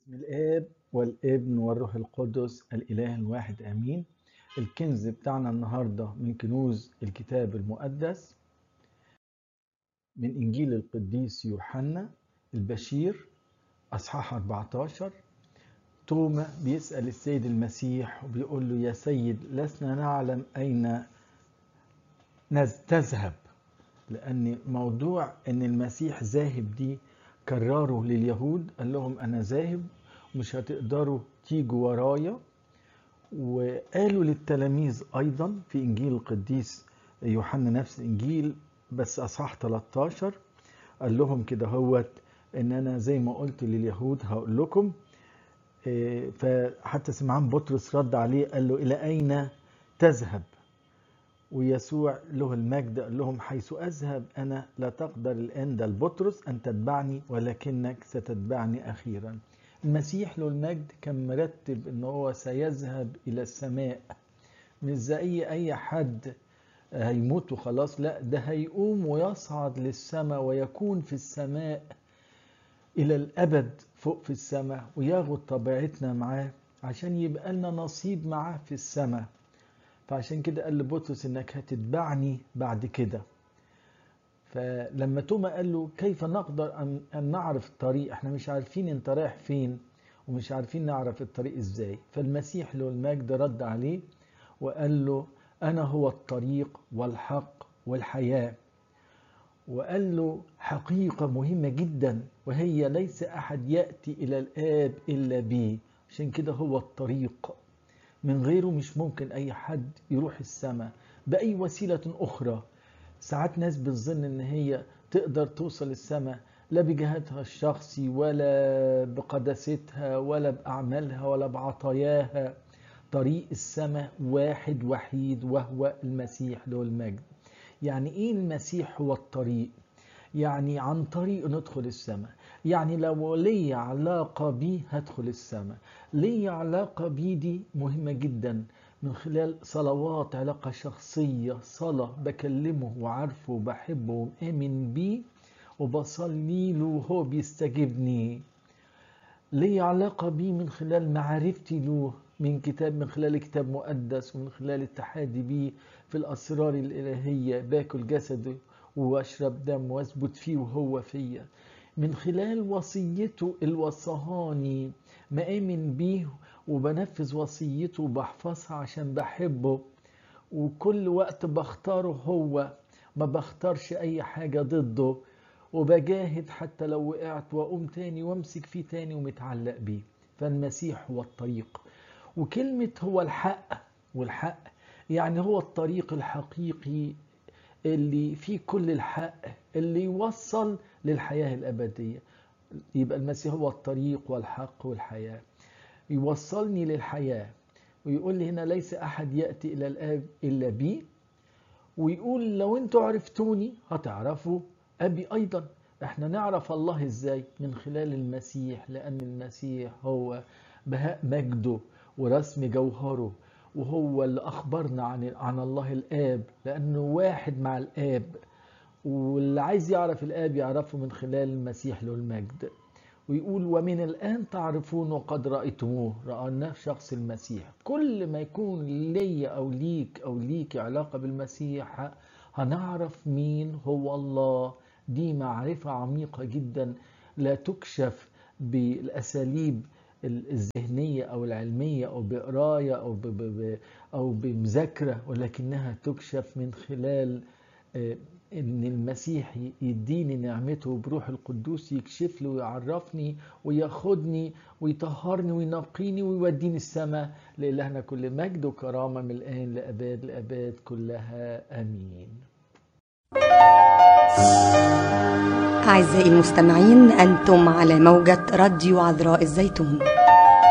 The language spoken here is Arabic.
باسم الآب والابن والروح القدس الإله الواحد آمين. الكنز بتاعنا النهاردة من كنوز الكتاب المقدس من إنجيل القديس يوحنا البشير أصحاح 14. توما بيسأل السيد المسيح وبيقول له: يا سيد، لسنا نعلم أين تذهب، لأن موضوع أن المسيح ذاهب دي كرروا لليهود، قال لهم أنا ذاهب مش هتقدروا تيجوا ورايا. وقالوا للتلاميذ أيضا في إنجيل القديس يوحنا نفس الإنجيل بس أصحاح 13 قال لهم كده هوت إن أنا زي ما قلت لليهود هقول لكم. فحتى سمعان بطرس رد عليه قال له: إلى أين تذهب؟ ويسوع له المجد قال لهم: حيث أذهب أنا لا تقدر الآن ده لبطرس أن تتبعني، ولكنك ستتبعني أخيرا. المسيح له المجد كان مرتب أنه هو سيذهب إلى السماء، مش زي أي حد هيموت وخلاص، لا، ده هيقوم ويصعد للسماء ويكون في السماء إلى الأبد فوق في السماء، وياخد طبيعتنا معاه عشان يبقى لنا نصيب معاه في السماء. فعشان كده قال لبطرس انك هتتبعني بعد كده. فلما توما قال له: كيف نقدر ان نعرف الطريق؟ احنا مش عارفين انت رايح فين ومش عارفين نعرف الطريق ازاي. فالمسيح له المجد رد عليه وقال له: انا هو الطريق والحق والحياة. وقال له حقيقة مهمة جدا، وهي ليس احد يأتي الى الآب الا بي. عشان كده هو الطريق، من غيره مش ممكن أي حد يروح السماء بأي وسيلة أخرى. ساعات ناس بتظن إن هي تقدر توصل السماء لا بجهادها الشخصي ولا بقداستها ولا بأعمالها ولا بعطاياها. طريق السماء واحد وحيد، وهو المسيح له المجد. يعني إيه المسيح هو الطريق؟ يعني عن طريق ندخل السماء. يعني لو لي علاقة بيه هدخل السماء. لي علاقة بيه دي مهمة جدا من خلال صلوات، علاقة شخصية، صلاة بكلمه وعارفه وبحبه ومآمن بيه وبصلي له وهو بيستجيبني. لي علاقة بيه من خلال معرفتي له من خلال كتاب مقدس، ومن خلال اتحادي بيه في الأسرار الإلهية، باكل جسده واشرب دم واثبت فيه وهو فيا. من خلال وصيته الوصهاني مآمن بيه وبنفذ وصيته وبحفظها عشان بحبه، وكل وقت بختاره هو، ما بختارش أي حاجة ضده، وبجاهد حتى لو وقعت وأقوم تاني وامسك فيه تاني ومتعلق بيه. فالمسيح هو الطريق. وكلمة هو الحق، والحق يعني هو الطريق الحقيقي اللي فيه كل الحق اللي يوصل للحياة الأبدية. يبقى المسيح هو الطريق والحق والحياة، يوصلني للحياة. ويقول لي هنا: ليس أحد يأتي إلى الآب إلا بي. ويقول: لو انتوا عرفتوني هتعرفوا أبي أيضا. احنا نعرف الله ازاي؟ من خلال المسيح، لأن المسيح هو بهاء مجده ورسم جوهره، وهو اللي أخبرنا عن الله الآب، لأنه واحد مع الآب. واللي عايز يعرف الآب يعرفه من خلال المسيح له المجد. ويقول: ومن الآن تعرفون وقد رأيتموه. رأيناه في شخص المسيح. كل ما يكون لي أو ليك أو ليك علاقة بالمسيح هنعرف مين هو الله. دي معرفة عميقة جدا لا تكشف بالأساليب الذهنية أو العلمية أو بقراية أو بمذاكرة، ولكنها تكشف من خلال إن المسيح يديني نعمته بروح القدوس، يكشف لي ويعرفني وياخدني ويطهرني وينقيني ويوديني السماء. لإلهنا كل مجد وكرامة من الآن لأباد الأباد كلها آمين. أعزائي المستمعين، أنتم على موجة راديو عذراء الزيتون.